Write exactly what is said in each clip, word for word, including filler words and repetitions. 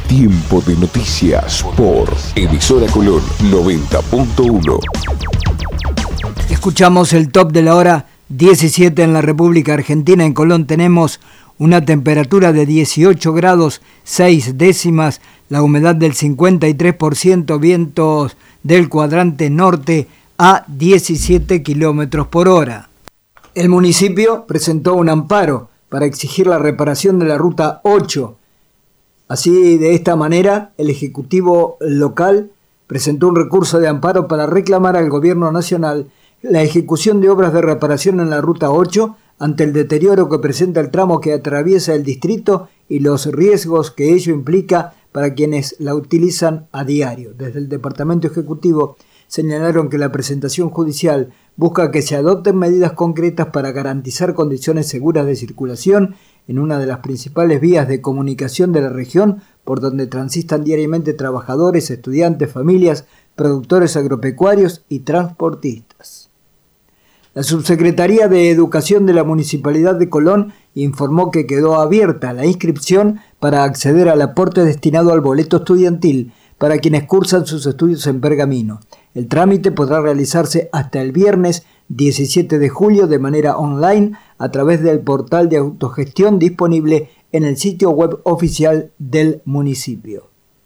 Tiempo de noticias por Emisora Colón noventa punto uno. Escuchamos el top de la hora diecisiete en la República Argentina. En Colón tenemos una temperatura de dieciocho grados seis décimas, la humedad del cincuenta y tres por ciento, vientos del cuadrante norte a diecisiete kilómetros por hora. El municipio presentó un amparo para exigir la reparación de la ruta ocho. Así, de esta manera, el Ejecutivo local presentó un recurso de amparo para reclamar al Gobierno Nacional la ejecución de obras de reparación en la ruta ocho ante el deterioro que presenta el tramo que atraviesa el distrito y los riesgos que ello implica para quienes la utilizan a diario. Desde el Departamento Ejecutivo señalaron que la presentación judicial busca que se adopten medidas concretas para garantizar condiciones seguras de circulación en una de las principales vías de comunicación de la región, por donde transitan diariamente trabajadores, estudiantes, familias, productores agropecuarios y transportistas. La Subsecretaría de Educación de la Municipalidad de Colón informó que quedó abierta la inscripción para acceder al aporte destinado al boleto estudiantil para quienes cursan sus estudios en Pergamino. El trámite podrá realizarse hasta el viernes diecisiete de julio de manera online a través del portal de autogestión disponible en el sitio web oficial del municipio.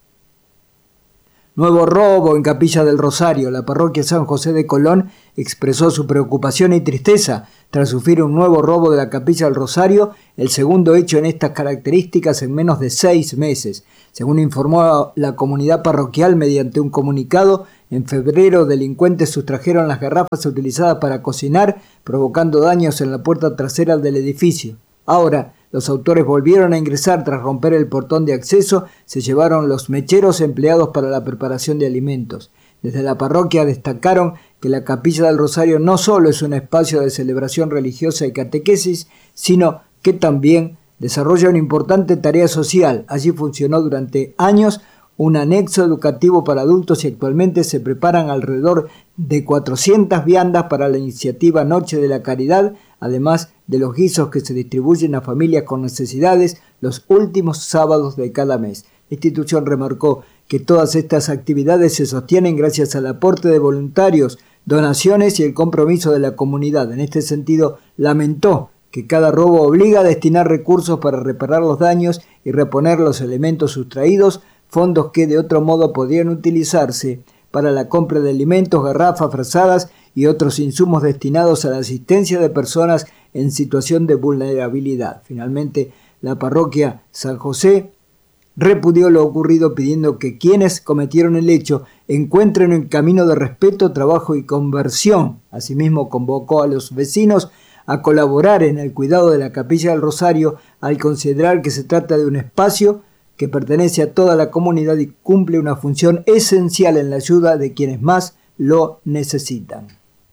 Nuevo robo en Capilla del Rosario. La parroquia San José de Colón expresó su preocupación y tristeza tras sufrir un nuevo robo de la Capilla del Rosario, el segundo hecho en estas características en menos de seis meses. Según informó la comunidad parroquial mediante un comunicado, en febrero delincuentes sustrajeron las garrafas utilizadas para cocinar, provocando daños en la puerta trasera del edificio. Ahora, los autores volvieron a ingresar tras romper el portón de acceso, se llevaron los mecheros empleados para la preparación de alimentos. Desde la parroquia destacaron que la Capilla del Rosario no solo es un espacio de celebración religiosa y catequesis, sino que también desarrolla una importante tarea social. Allí funcionó durante años un anexo educativo para adultos y actualmente se preparan alrededor de cuatrocientas viandas para la iniciativa Noche de la Caridad, además de los guisos que se distribuyen a familias con necesidades los últimos sábados de cada mes. La institución remarcó que todas estas actividades se sostienen gracias al aporte de voluntarios, donaciones y el compromiso de la comunidad. En este sentido, lamentó que cada robo obliga a destinar recursos para reparar los daños y reponer los elementos sustraídos, fondos que de otro modo podrían utilizarse para la compra de alimentos, garrafas, frazadas y otros insumos destinados a la asistencia de personas en situación de vulnerabilidad. Finalmente, la parroquia San José repudió lo ocurrido pidiendo que quienes cometieron el hecho encuentren un camino de respeto, trabajo y conversión. Asimismo, convocó a los vecinos a colaborar en el cuidado de la Capilla del Rosario al considerar que se trata de un espacio que pertenece a toda la comunidad y cumple una función esencial en la ayuda de quienes más lo necesitan.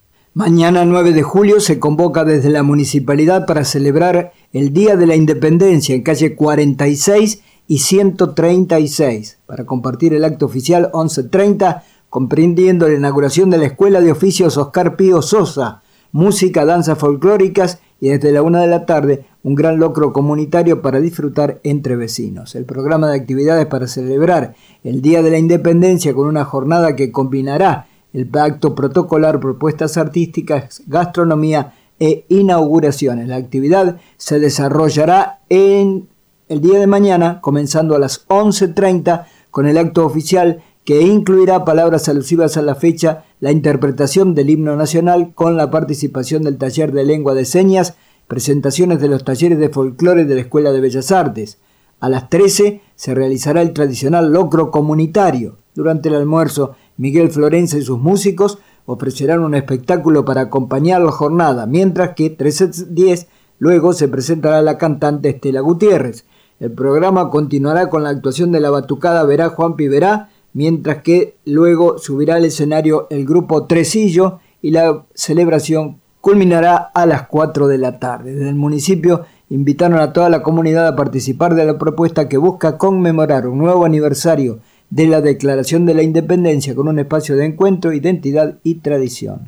Mañana nueve de julio se convoca desde la municipalidad para celebrar el Día de la Independencia en calle cuarenta y seis y ciento treinta y seis. Para compartir el acto oficial once treinta, comprendiendo la inauguración de la Escuela de Oficios Oscar Pío Sosa, música, danzas folclóricas y desde la una de la tarde un gran locro comunitario para disfrutar entre vecinos. El programa de actividades para celebrar el Día de la Independencia con una jornada que combinará el acto protocolar, propuestas artísticas, gastronomía e inauguraciones. La actividad se desarrollará en el día de mañana, comenzando a las once treinta con el acto oficial que incluirá palabras alusivas a la fecha, la interpretación del himno nacional con la participación del taller de lengua de señas, presentaciones de los talleres de folclore de la Escuela de Bellas Artes. A las trece se realizará el tradicional locro comunitario. Durante el almuerzo, Miguel Florenza y sus músicos ofrecerán un espectáculo para acompañar la jornada, mientras que trece diez luego se presentará la cantante Estela Gutiérrez. El programa continuará con la actuación de la batucada Verá Juan Piverá, mientras que luego subirá al escenario el grupo Tresillo y la celebración culminará a las cuatro de la tarde. Desde el municipio invitaron a toda la comunidad a participar de la propuesta que busca conmemorar un nuevo aniversario de la Declaración de la Independencia con un espacio de encuentro, identidad y tradición.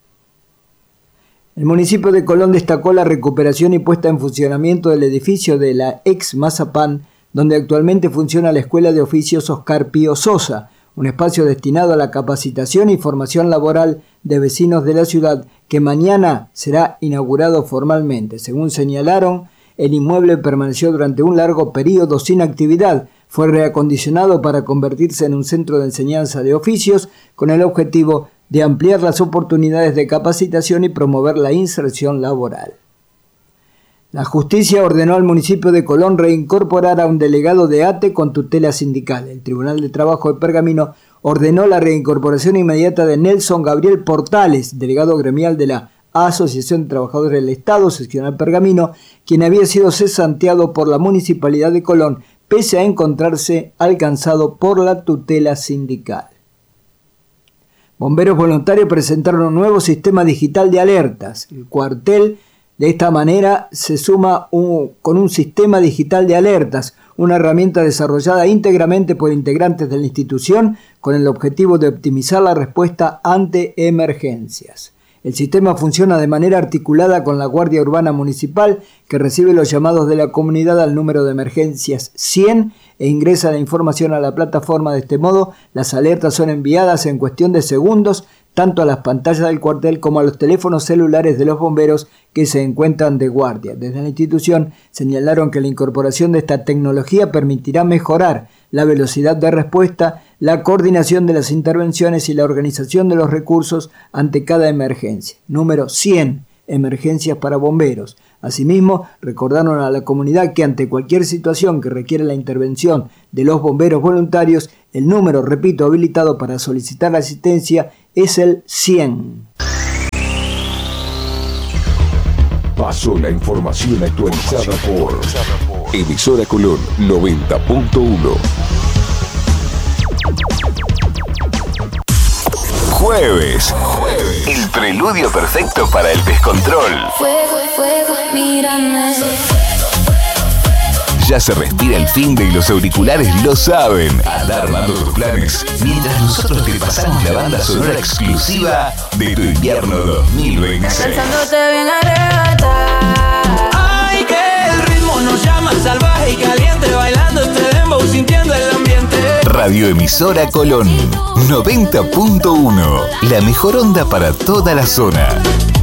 El municipio de Colón destacó la recuperación y puesta en funcionamiento del edificio de la ex Mazapán donde actualmente funciona la Escuela de Oficios Oscar Pío Sosa, un espacio destinado a la capacitación y formación laboral de vecinos de la ciudad que mañana será inaugurado formalmente. Según señalaron, el inmueble permaneció durante un largo periodo sin actividad. Fue reacondicionado para convertirse en un centro de enseñanza de oficios con el objetivo de ampliar las oportunidades de capacitación y promover la inserción laboral. La justicia ordenó al municipio de Colón reincorporar a un delegado de A T E con tutela sindical. El Tribunal de Trabajo de Pergamino ordenó la reincorporación inmediata de Nelson Gabriel Portales, delegado gremial de la Asociación de Trabajadores del Estado, seccional Pergamino, quien había sido cesanteado por la Municipalidad de Colón, pese a encontrarse alcanzado por la tutela sindical. Bomberos voluntarios presentaron un nuevo sistema digital de alertas. El cuartel de esta manera se suma un, con un sistema digital de alertas, una herramienta desarrollada íntegramente por integrantes de la institución con el objetivo de optimizar la respuesta ante emergencias. El sistema funciona de manera articulada con la Guardia Urbana Municipal, que recibe los llamados de la comunidad al número de emergencias cien e ingresa la información a la plataforma. De este modo, las alertas son enviadas en cuestión de segundos, tanto a las pantallas del cuartel como a los teléfonos celulares de los bomberos que se encuentran de guardia. Desde la institución señalaron que la incorporación de esta tecnología permitirá mejorar la velocidad de respuesta, la coordinación de las intervenciones y la organización de los recursos ante cada emergencia. Número cien, emergencias para bomberos. Asimismo, recordaron a la comunidad que ante cualquier situación que requiera la intervención de los bomberos voluntarios, el número, repito, habilitado para solicitar la asistencia es el cien. Pasó la información actualizada por Emisora Colón noventa punto uno. Jueves. Jueves. El preludio perfecto para el descontrol. Fuego, fuego, mírame. Ya se respira el fin de y los auriculares lo saben. Anda armando tus planes mientras nosotros te pasamos la banda sonora exclusiva de tu invierno dos mil veintiséis. Pensándote bien arrebatar. Ay, que el ritmo nos llama salvaje y caliente, bailando este dembow, sintiendo el ambiente. Radioemisora Colón noventa punto uno. La mejor onda para toda la zona.